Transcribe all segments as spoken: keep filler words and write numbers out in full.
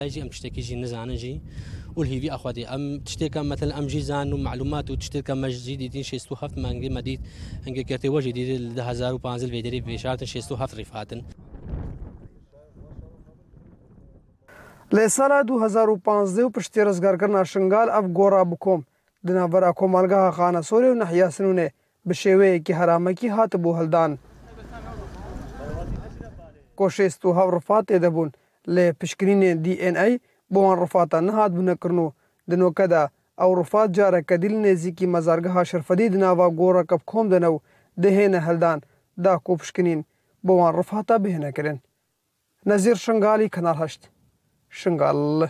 يجي ام تشتكي نزانه جي والهيفي اخواتي ام تشتكي مثلا ام جيزان ومعلومات وتشتكي مجديدين شيستو هفت مانجي مديد انجي كرتي وجديد ده هزار وبانزل فيدري بشارت شيستو هفت رفاتن لسال دو هزار و پانزده و پشتی رزگارکردنا شنگال اف گورا بکوم دنابرا کۆمەلگەها خانەسۆرێ و نەحیا سنوونێ بە شێوەیەکی هەرامەکی هاتە بۆ هەلدان. کۆشێست و هەو ڕفات تێدەبوون لێ پشکنینێ دی ئێن ئەی بۆوان ڕفاتە نەهات بنەکردن و دنۆکەدا ئەو ڕفات جارێکە دیل نێزیکی مەزارگەها شەرفەدی دناوا گۆڕەکە بکۆم دەنە و دەهێنە هەلدان دا کۆپشکنین بۆوان ڕفاتە بهێنەکردن. نەزیر شنگالی کەناڵ هەشت شنگال.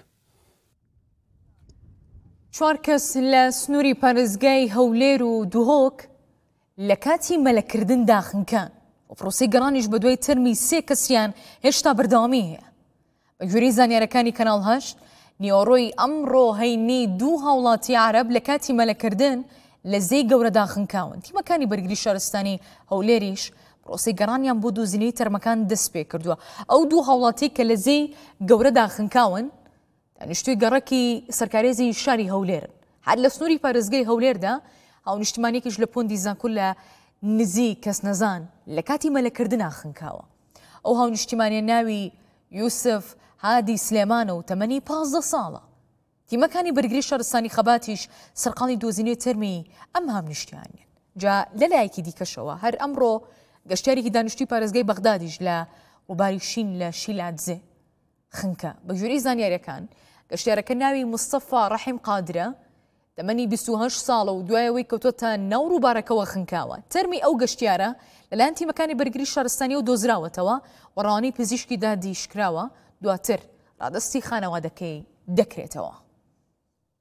چوار کەس لە سنووری پارێزگای هەولێر و دوهۆک لە کاتی مەلەکردن داخنکان و پرۆسەی گەڕانیش بە دوای تەرمی سێ کەسیان هێشتا بەردەوامی هەیە. بە گوێرەی زانیاریەکانی کەناڵ هەشت نیۆڕۆی ئەمڕۆ هەینی دوو هاوڵاتی عەرەب لە کاتی مەلەکردن لە زەی گەورە داخنکاون. تیمەکانی بەرگری شارستانی هەولێریش پرۆسەی گەڕانیان بۆ دۆزینەی تەرمەکان دەست پێ کردووە. ئەو دوو هاوڵاتی کە لە زەی گەورە داخنکاون دانیشتووی گەڕەکی سەرکارێزی شاری هەولێرن. هەر لە سنووری پارێزگای هەولێردا هاونیشتمانێکیش لە پۆندی زانکۆل لە نزی کەس نەزان لە کاتی مەلەکردنا خنکاوە. ئەو هاونیشتمانیە ناوی یوسف هادی سلێمانە و تەمەنی پانزدە ساڵە. تیمەکانی بەرگری شارستانی خەباتیش سەرقاڵی دۆزینەی تەرمی ئەم هاونیشتیانیان. جا لەلایەکی دیکەشەوە هەر ئەمڕۆ گەشتیارێکی دانیشتووی پارێزگای بەغدادیش لە ڕووباری شین لە شیلاتزێ خنکە. بە گوێرەی زانیاریەکان گەشتیارەکە ناوی مستەفا ڕەحیم قادرە تەمەنی بیست و هەشت ساڵە و دوایەوەی کەوتۆتە ناو ڕووبارەکەەوە خنکاوە. تەرمی ئەو گەشتیارە لەلایەن تیمەکانی بەرگری شارستانی و دۆزراوەتەوە وەڕەوانەی پزیشکی دادیشکراوە دواتر ڕادستی خانەوادەکەی دەکرێتەوە.